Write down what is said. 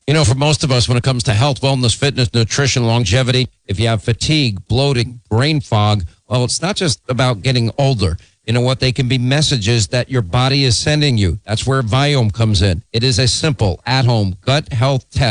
You know, for most of us, when it comes to health, wellness, fitness, nutrition, longevity, if you have fatigue, bloating, brain fog, well, it's not just about getting older. You know what? They can be messages that your body is sending you. That's where Viome comes in. It is a simple, at-home gut health test